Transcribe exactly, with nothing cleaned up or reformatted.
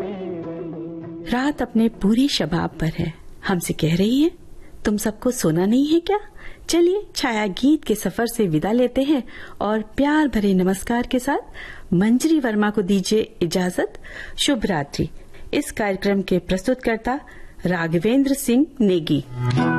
रात अपने पूरी शबाब पर है, हमसे कह रही है तुम सबको सोना नहीं है क्या? चलिए छाया गीत के सफर से विदा लेते हैं और प्यार भरे नमस्कार के साथ मंजरी वर्मा को दीजिए इजाजत। शुभ रात्रि। इस कार्यक्रम के प्रस्तुतकर्ता राघवेंद्र सिंह नेगी।